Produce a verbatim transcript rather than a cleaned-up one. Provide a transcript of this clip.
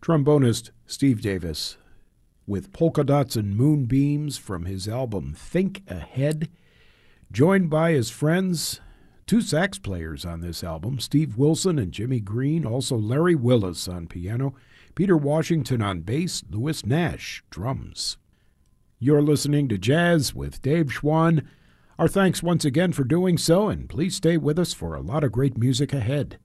Trombonist Steve Davis with Polka Dots and Moonbeams from his album Think Ahead, joined by his friends, two sax players on this album, Steve Wilson and Jimmy Green, also Larry Willis on piano, Peter Washington on bass, Louis Nash, drums. You're listening to Jazz with Dave Schwann. Our thanks once again for doing so, and please stay with us for a lot of great music ahead.